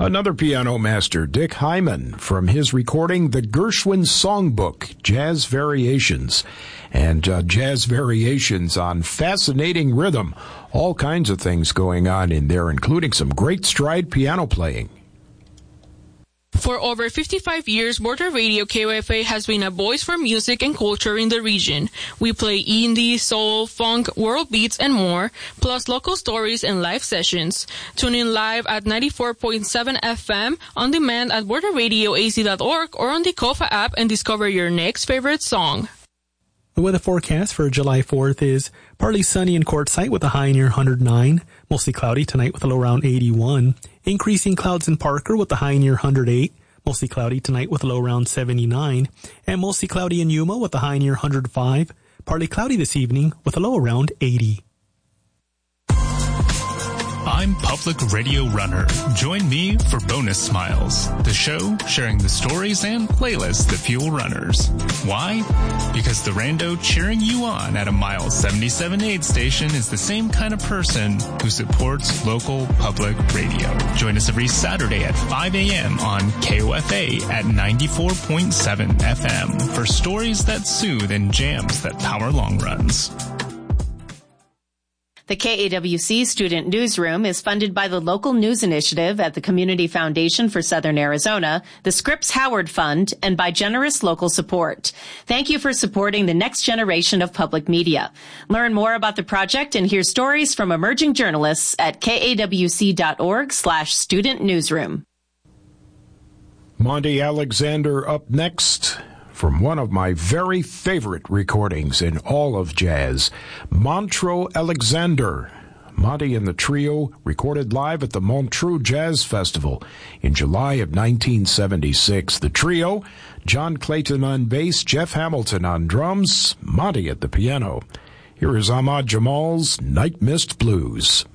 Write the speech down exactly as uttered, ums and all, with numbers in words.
Another piano master, Dick Hyman, from his recording The Gershwin Songbook, Jazz Variations. And uh, jazz variations on fascinating rhythm. All kinds of things going on in there, including some great stride piano playing. For over fifty-five years, Border Radio K O F A has been a voice for music and culture in the region. We play indie, soul, funk, world beats, and more, plus local stories and live sessions. Tune in live at ninety-four point seven F M, on demand at border radio a z dot org, or on the Kofa app and discover your next favorite song. The weather forecast for July fourth is partly sunny in Quartzsite with a high near one hundred nine, mostly cloudy tonight with a low around eighty-one, increasing clouds in Parker with a high near one hundred eight, mostly cloudy tonight with a low around seventy-nine, and mostly cloudy in Yuma with a high near one hundred five, partly cloudy this evening with a low around eighty. I'm Public Radio Runner. Join me for Bonus Smiles, the show sharing the stories and playlists that fuel runners. Why? Because the rando cheering you on at a mile seventy-seven aid station is the same kind of person who supports local public radio. Join us every Saturday at five a.m. on K O F A at ninety-four point seven F M for stories that soothe and jams that power long runs. The K A W C Student Newsroom is funded by the Local News Initiative at the Community Foundation for Southern Arizona, the Scripps Howard Fund, and by generous local support. Thank you for supporting the next generation of public media. Learn more about the project and hear stories from emerging journalists at kawc.org slash student newsroom. Monty Alexander up next, from one of my very favorite recordings in all of jazz, Montreux Alexander. Monty and the trio recorded live at the Montreux Jazz Festival in July of nineteen seventy-six. The trio, John Clayton on bass, Jeff Hamilton on drums, Monty at the piano. Here is Ahmad Jamal's Night Mist Blues.